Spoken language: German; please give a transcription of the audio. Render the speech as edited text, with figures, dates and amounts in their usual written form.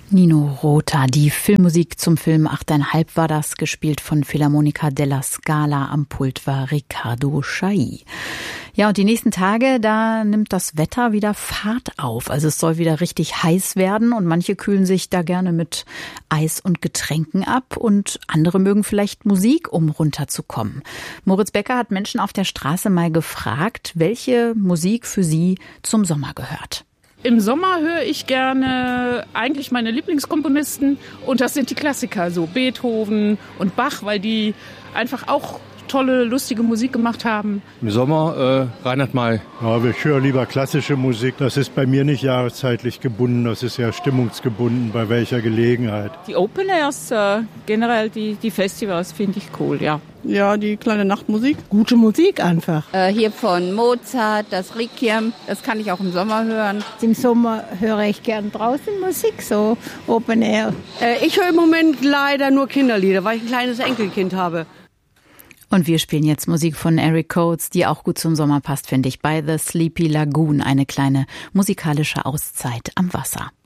Nino Rota, die Filmmusik zum Film 8,5 war das, gespielt von Philharmonica della Scala, am Pult war Riccardo Chailly. Ja, und die nächsten Tage, da nimmt das Wetter wieder Fahrt auf. Also es soll wieder richtig heiß werden und manche kühlen sich da gerne mit Eis und Getränken ab und andere mögen vielleicht Musik, um runterzukommen. Moritz Becker hat Menschen auf der Straße mal gefragt, welche Musik für sie zum Sommer gehört. Im Sommer höre ich gerne eigentlich meine Lieblingskomponisten und das sind die Klassiker, so Beethoven und Bach, weil die einfach auch tolle, lustige Musik gemacht haben. Im Sommer Reinhard May. Ja, ich höre lieber klassische Musik. Das ist bei mir nicht jahreszeitlich gebunden, das ist ja stimmungsgebunden, bei welcher Gelegenheit. Die Open Airs, generell die Festivals finde ich cool, ja. Ja, die kleine Nachtmusik. Gute Musik einfach. Hier von Mozart, das Requiem, das kann ich auch im Sommer hören. Im Sommer höre ich gern draußen Musik, so Open Air. Ich höre im Moment leider nur Kinderlieder, weil ich ein kleines Enkelkind habe. Und wir spielen jetzt Musik von Eric Coates, die auch gut zum Sommer passt, finde ich, bei The Sleepy Lagoon, eine kleine musikalische Auszeit am Wasser.